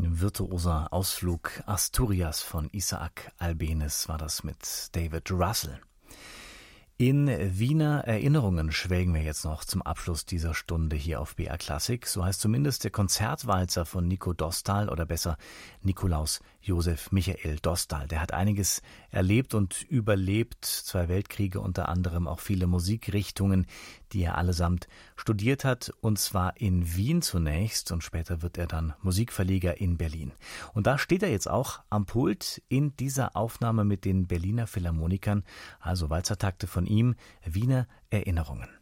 Ein virtuoser Ausflug Asturias von Isaac Albéniz war das mit David Russell. In Wiener Erinnerungen schwelgen wir jetzt noch zum Abschluss dieser Stunde hier auf BR Klassik. So heißt zumindest der Konzertwalzer von Nico Dostal oder besser Nikolaus Josef Michael Dostal. Der hat einiges erlebt und überlebt, 2 Weltkriege, unter anderem auch viele Musikrichtungen, die er allesamt studiert hat, und zwar in Wien zunächst, und später wird er dann Musikverleger in Berlin. Und da steht er jetzt auch am Pult in dieser Aufnahme mit den Berliner Philharmonikern, also Walzertakte von ihm, Wiener Erinnerungen.